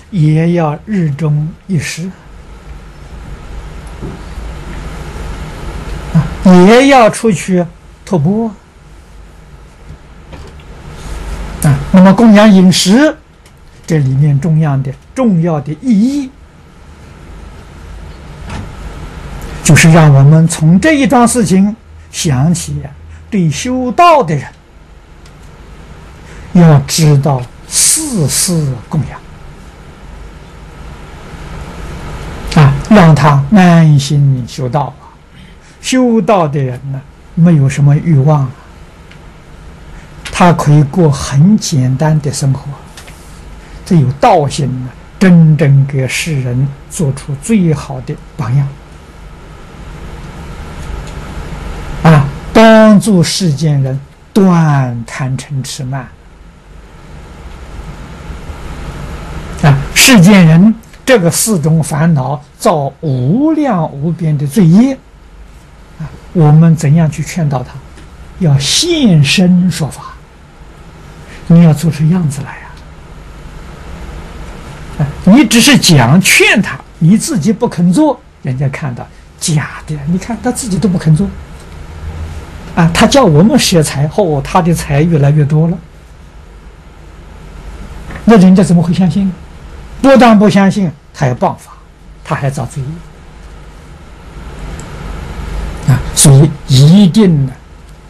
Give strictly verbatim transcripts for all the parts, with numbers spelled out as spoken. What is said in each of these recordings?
也要日中一时，啊，也要出去徒步啊。那么供养饮食，这里面重要的重要的意义，就是让我们从这一桩事情想起对修道的人要知道四事供养啊，让他安心修道啊。修道的人呢，没有什么欲望啊，他可以过很简单的生活。这有道心呢，真正给世人做出最好的榜样啊，帮助世间人断贪嗔痴慢啊。世间人这个四种烦恼造无量无边的罪业啊，我们怎样去劝导他？要现身说法，你要做出样子来呀、啊！你只是讲劝他，你自己不肯做，人家看到假的，你看他自己都不肯做啊！他叫我们舍财后，他的财越来越多了，那人家怎么会相信？不但不相信，他还谤法，他还造罪业啊！所以一定呢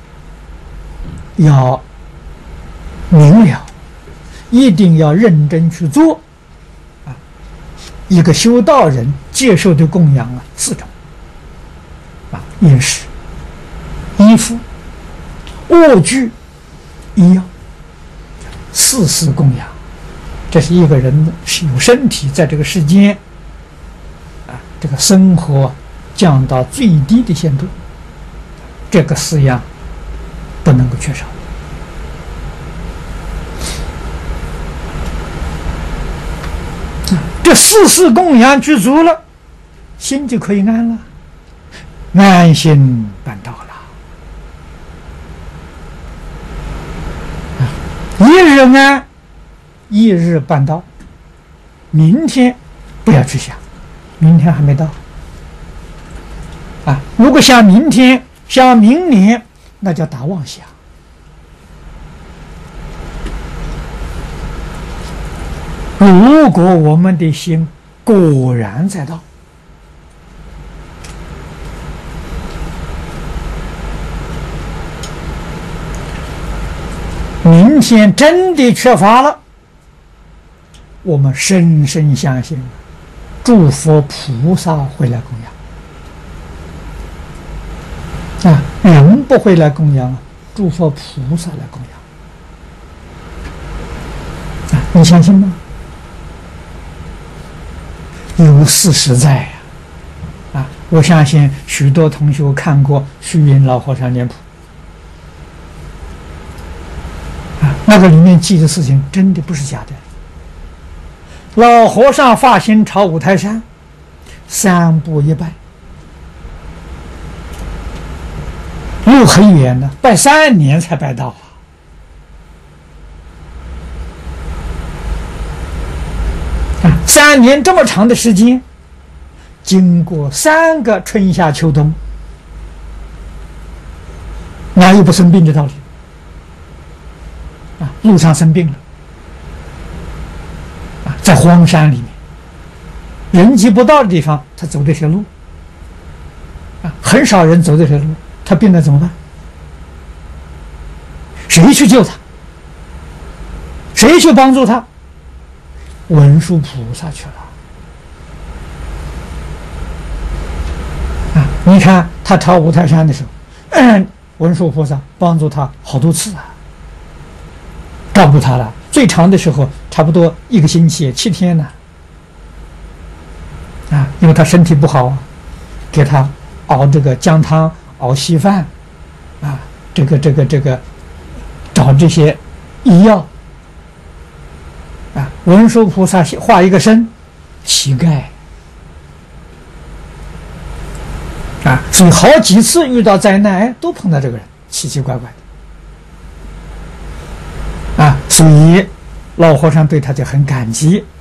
要明了，一定要认真去做啊！一个修道人接受的供养啊，四种啊：饮食、衣服、卧具、医药，四事供养。这是一个人是有身体在这个世间啊，这个生活降到最低的限度，这个四样不能够缺少。这四事供养具足了，心就可以安了，安心办道了。一日安，一日办道。明天不要去想，明天还没到啊！如果想明天、想明年，那叫打妄想。如果我们的心果然在道，明天真的缺乏了，我们深深相信，诸佛菩萨会来供养啊，人不会来供养，诸佛菩萨来供养啊，你相信吗？有事实在呀、啊！啊，我相信许多同学看过虚云老和尚脸谱啊，那个里面记的事情真的不是假的。老和尚发心朝五台山，三步一拜，路很远呢，拜三年才拜到啊。三年这么长的时间，经过三个春夏秋冬，哪有不生病的道理啊？路上生病了啊，在荒山里面，人迹不到的地方，他走这些路啊，很少人走这些路，他病了怎么办？谁去救他？谁去帮助他？文殊菩萨去了啊！你看他朝五台山的时候，嗯、文殊菩萨帮助他好多次啊，照顾他了。最长的时候差不多一个星期，七天呢。啊，因为他身体不好啊，给他熬这个姜汤、熬稀饭，啊，这个这个这个找这些医药。啊，文殊菩萨化一个身，乞丐啊，所以好几次遇到灾难，哎，都碰到这个人，奇奇怪怪的啊，所以老和尚对他就很感激